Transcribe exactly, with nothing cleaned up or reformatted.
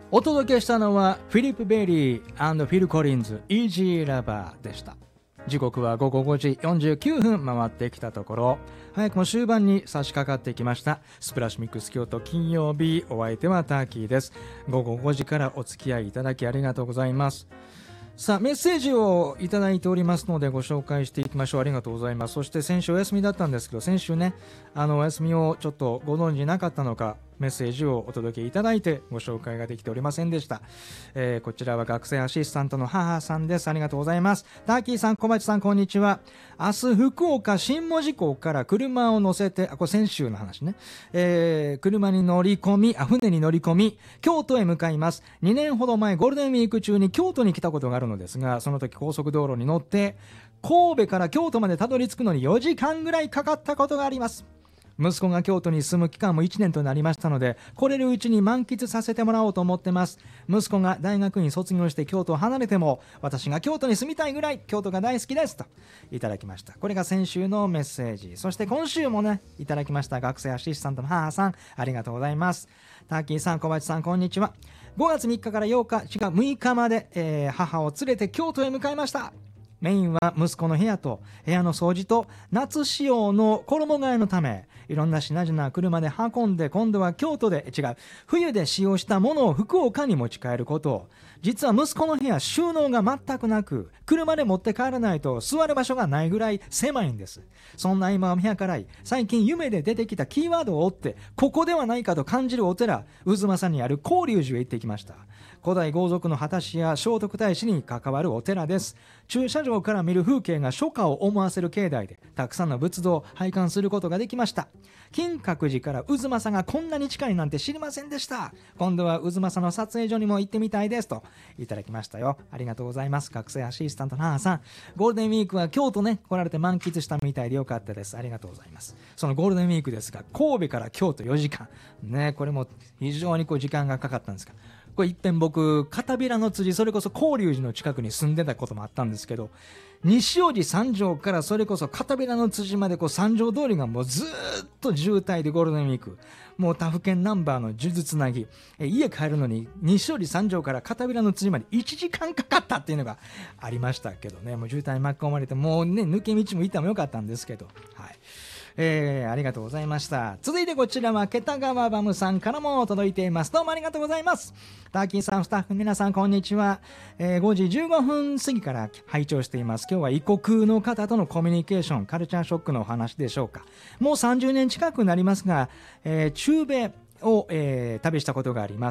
お届けしたのはフィリップ・ベイリー&フィル・コリンズ Easy Lover でした。時刻は午後ごじよんじゅうきゅうふん回ってきたところ、早くも終盤に差し掛かってきました。スプラッシュミックス京都金曜日、お相手はターキーです。午後ごじからお付き合いいただきありがとうございます。さあメッセージをいただいておりますのでご紹介していきましょう。ありがとうございます。そして先週お休みだったんですけど、先週ねあのお休みをちょっとご存じなかったのか、メッセージをお届けいただいてご紹介ができておりませんでした。えー、こちらは学生アシスタントの母さんです。ありがとうございます。ターキーさん、小町さん、こんにちは。明日福岡新門司港から車を乗せて、あこれ先週の話ね、えー、車に乗り込みあ船に乗り込み京都へ向かいます。にねんほど前ゴールデンウィーク中に京都に来たことがあるのですが、その時高速道路に乗って神戸から京都までたどり着くのによじかんぐらいかかったことがあります。息子が京都に住む期間もいちねんとなりましたので、来れるうちに満喫させてもらおうと思ってます。息子が大学院卒業して京都を離れても、私が京都に住みたいぐらい京都が大好きですといただきました。これが先週のメッセージ。そして今週もねいただきました。学生アシスタントの母さん、ありがとうございます。ターキーさん、小林さん、こんにちは。ごがつみっかからようか、違うむいかまで、えー、母を連れて京都へ向かいました。メインは息子の部屋と部屋の掃除と夏仕様の衣替えのため、いろんな品々車で運んで、今度は京都で違う冬で使用したものを福岡に持ち帰ること。実は息子の部屋収納が全くなく、車で持って帰らないと座る場所がないぐらい狭いんです。そんな今を見計らい、最近夢で出てきたキーワードを追ってここではないかと感じるお寺、渦政にある広隆寺へ行ってきました。古代豪族の果たしや聖徳太子に関わるお寺です。駐車場から見る風景が初夏を思わせる境内で、たくさんの仏像を拝観することができました。金閣寺から渦政がこんなに近いなんて知りませんでした。今度は渦政の撮影所にも行ってみたいですといただきましたよ。ありがとうございます。学生アシスタントの母さん、ゴールデンウィークは京都ね来られて満喫したみたいでよかったです。ありがとうございます。そのゴールデンウィークですが、神戸から京都よじかんね、これも非常にこう時間がかかったんですが、これいっぺん僕片平の辻、それこそ広隆寺の近くに住んでたこともあったんですけど、西大路三条からそれこそ片平の辻までこう三条通りがもうずっと渋滞で、ゴールデンウィークもう他府県ナンバーの数珠つなぎ、え家帰るのに西大路三条から片平の辻までいちじかんかかったっていうのがありましたけどね。もう渋滞に巻き込まれて、もうね抜け道もいたもよかったんですけど、はい、えー、ありがとうございました。続いてこちらは桁川バムさんからも届いています。どうもありがとうございます。ターキーさん、スタッフ皆さん、こんにちは。えー、ごじじゅうごふん過ぎから拝聴しています。今日は異国の方とのコミュニケーション、カルチャーショックのお話でしょうか。もうさんじゅうねん近くなりますが、えー、中米を、えー、旅したことがあります。